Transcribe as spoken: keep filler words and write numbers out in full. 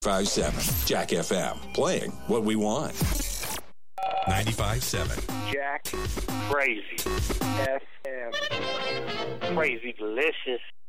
five seven Jack F M, playing what we want. ninety-five seven Jack Crazy F M. Crazy delicious.